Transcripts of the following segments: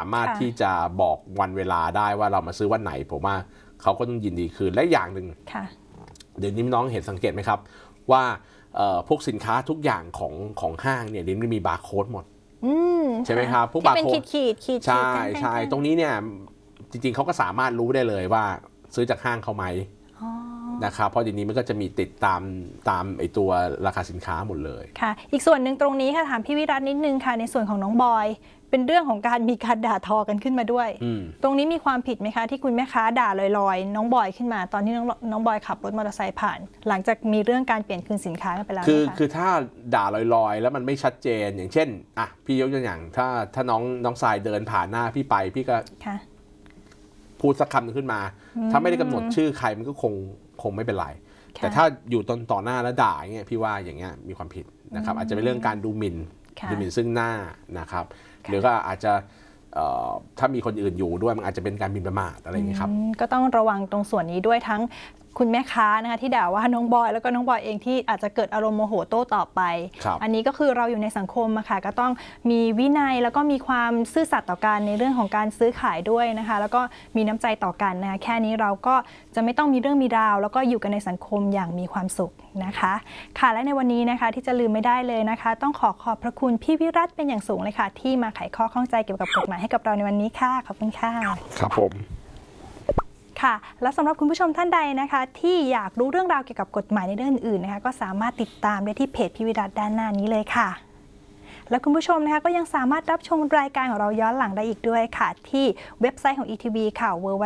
ามารถที่จะบอกวันเวลาได้ว่าเรามาซื้อวันไหนผมว่าเขาก็ต้องยินดีคืนและอย่างหนึ่งเดี๋ยวนี้น้องเห็นสังเกตไหมครับว่าพวกสินค้าทุกอย่างของห้างเนี่ยเดี๋ยวนี้มีบาร์โค้ดหมดใช่ไหมครับพวกบาร์โค้ดใช่ตรงนี้เนี่ยจริงๆเขาก็สามารถรู้ได้เลยว่าซื้อจากห้างเขาไหมนะครับเพราะเดี๋ยวนี้มันก็จะมีติดตามไอตัวราคาสินค้าหมดเลยค่ะอีกส่วนหนึ่งตรงนี้ค่ะถามพี่วิรัตนิดนึงค่ะในส่วนของน้องบอยเป็นเรื่องของการมีการด่าทอกันขึ้นมาด้วยตรงนี้มีความผิดไหมคะที่คุณแม่ค้าด่าลอยๆน้องบอยขึ้นมาตอนที่น้องบอยขับรถมอเตอร์ไซค์ผ่านหลังจากมีเรื่องการเปลี่ยนคืนสินค้ากันไปแล้วคือถ้าด่าลอยๆแล้วมันไม่ชัดเจนอย่างเช่นอ่ะพี่ยกตัวอย่างถ้าน้องทรายเดินผ่านหน้าพี่ไปพี่ก็พูดสักคำนึงขึ้นมาถ้าไม่ได้กำหนดชื่อใครมันก็คงไม่เป็นไรแต่ถ้าอยู่ต่อหน้าแล้วด่าเงี้ยพี่ว่าอย่างเงี้ยมีความผิดนะครับอาจจะเป็นเรื่องการดูหมิ่นซึ่งหน้านะครับหรือก็อาจจะถ้ามีคนอื่นอยู่ด้วยมันอาจจะเป็นการหมิ่นประมาทอะไรอย่างเงี้ยครับก็ต้องระวังตรงส่วนนี้ด้วยทั้งคุณแม่ค้านะคะที่ด่าว่าน้องบอยแล้วก็น้องบอยเองที่อาจจะเกิดอารมณ์โมโหโต้ตอบไปอันนี้ก็คือเราอยู่ในสังคมอะค่ะก็ต้องมีวินัยแล้วก็มีความซื่อสัตย์ต่อกันในเรื่องของการซื้อขายด้วยนะคะแล้วก็มีน้ำใจต่อกันนะคะแค่นี้เราก็จะไม่ต้องมีเรื่องมีราวแล้วก็อยู่กันในสังคมอย่างมีความสุขนะคะค่ะและในวันนี้นะคะที่จะลืมไม่ได้เลยนะคะต้องขอบพระคุณพี่วิรัตเป็นอย่างสูงเลยค่ะที่มาไขข้อข้องใจเกี่ยวกับกฎหมายให้กับเราในวันนี้ค่ะขอบคุณค่ะครับผมค่ะและสำหรับคุณผู้ชมท่านใดนะคะที่อยากรู้เรื่องราวเกี่ยวกับกฎหมายในเรื่องอื่นนะคะก็สามารถติดตามได้ที่เพจพี่วิรัตด้านหน้านี้เลยค่ะและคุณผู้ชมนะคะก็ยังสามารถรับชมรายการของเราย้อนหลังได้อีกด้วยค่ะที่เว็บไซต์ของ ETV ค่ะ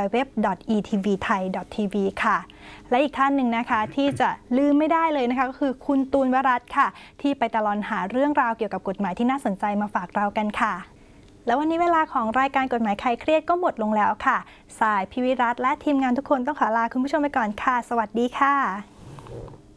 www.etvthai.tv ค่ะและอีกท่านหนึ่งนะคะที่จะลืมไม่ได้เลยนะคะก็คือคุณตูนวรัตน์ค่ะที่ไปตะลอนหาเรื่องราวเกี่ยวกับกฎหมายที่น่าสนใจมาฝากเรากันค่ะแล้ววันนี้เวลาของรายการกฎหมายคลายเครียดก็หมดลงแล้วค่ะสายพี่วิรัตและทีมงานทุกคนต้องขอลาคุณผู้ชมไปก่อนค่ะสวัสดีค่ะ